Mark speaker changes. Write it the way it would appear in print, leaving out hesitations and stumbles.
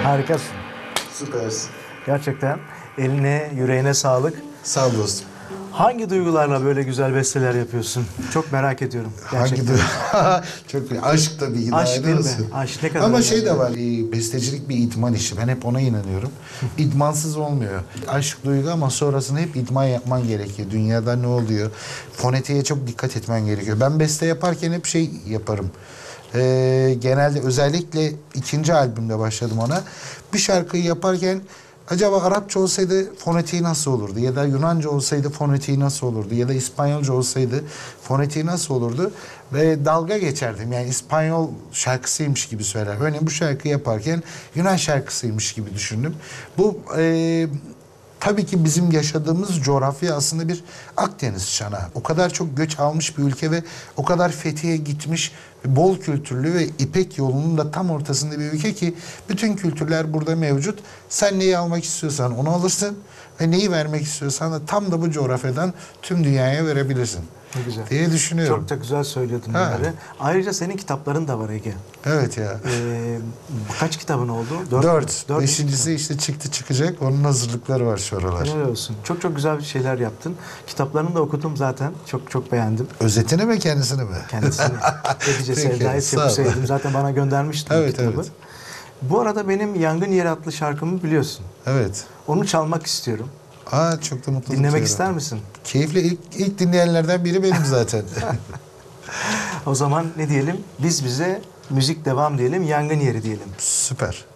Speaker 1: Harikasın.
Speaker 2: Süpersin.
Speaker 1: Gerçekten eline, yüreğine sağlık.
Speaker 2: Sağ ol dostum.
Speaker 1: Hangi duygularla böyle güzel besteler yapıyorsun? Çok merak ediyorum. Gerçekten.
Speaker 2: Çok iyi. Aşk tabii ki.
Speaker 1: Aşk
Speaker 2: daha
Speaker 1: değil mi?
Speaker 2: nasıl?
Speaker 1: Aşk ne kadar
Speaker 2: Ama
Speaker 1: önemli.
Speaker 2: şey de var, bestecilik bir idman işi. Ben hep ona inanıyorum. İdmansız olmuyor. Aşk duygu ama sonrasında hep idman yapman gerekiyor. Dünyada ne oluyor? Fonetiğe çok dikkat etmen gerekiyor. Ben beste yaparken hep şey yaparım. Genelde özellikle ikinci albümde başladım ona. Bir şarkıyı yaparken acaba Arapça olsaydı fonetiği nasıl olurdu? Ya da Yunanca olsaydı fonetiği nasıl olurdu? Ya da İspanyolca olsaydı fonetiği nasıl olurdu? Ve dalga geçerdim. Yani İspanyol şarkısıymış gibi söyler. Örneğin bu şarkı yaparken Yunan şarkısıymış gibi düşündüm. Bu tabii ki bizim yaşadığımız coğrafya aslında bir Akdeniz çanağı. O kadar çok göç almış bir ülke ve o kadar fethiye gitmiş, bol kültürlü ve İpek yolunun da tam ortasında bir ülke ki bütün kültürler burada mevcut. Sen neyi almak istiyorsan onu alırsın ve neyi vermek istiyorsan da tam da bu coğrafyadan tüm dünyaya verebilirsin.
Speaker 1: Ne güzel.
Speaker 2: Diye düşünüyorum.
Speaker 1: Çok da güzel söyledin
Speaker 2: Ha.
Speaker 1: bunları. Ayrıca senin kitapların da var Ege.
Speaker 2: Evet ya.
Speaker 1: Kaç kitabın oldu?
Speaker 2: 4.
Speaker 1: mü?
Speaker 2: Beşincisi işte çıkacak. Onun hazırlıkları var şu aralar.
Speaker 1: Helal olsun. Çok çok güzel şeyler yaptın. Kitaplarını da okudum zaten. Çok çok beğendim.
Speaker 2: Özetini mi kendisini mi?
Speaker 1: Kendisini. Ece
Speaker 2: Peki,
Speaker 1: Sevda'yı
Speaker 2: sağ ol.
Speaker 1: çok sevdim. Zaten bana göndermiştin
Speaker 2: Evet,
Speaker 1: kitabı.
Speaker 2: evet.
Speaker 1: Bu arada benim Yangın Yeri adlı şarkımı biliyorsun.
Speaker 2: Evet.
Speaker 1: Onu çalmak istiyorum.
Speaker 2: Çok da mutlu.
Speaker 1: Dinlemek ister misin?
Speaker 2: Keyifle ilk dinleyenlerden biri benim zaten.
Speaker 1: O zaman ne diyelim? Biz bize müzik devam diyelim, yangın yeri diyelim.
Speaker 2: Süper.